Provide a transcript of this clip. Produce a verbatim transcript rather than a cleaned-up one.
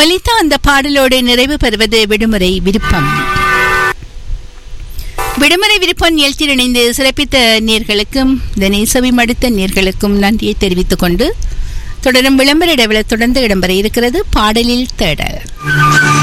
ஒலித்த அந்த பாடலோடு நிறைவு பெறுவது விடுமுறை விருப்பம். விடுமுறை விருப்பம் நிகழ்ச்சியில் இணைந்து சிறப்பித்த நேர்களுக்கும் இதனை செவிமடுத்த நேர்களுக்கும் நன்றியை தெரிவித்துக் கொண்டு தொடரும் விளம்பர இடைவெளி தொடர்ந்து இடம்பெற இருக்கிறது பாடலில் தேடல்.